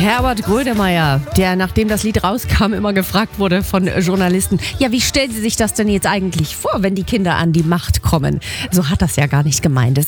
Herbert Grönemeyer, der nachdem das Lied rauskam immer gefragt wurde von Journalisten, ja, wie stellen Sie sich das denn jetzt eigentlich vor, wenn die Kinder an die Macht kommen? So hat das ja gar nicht gemeint.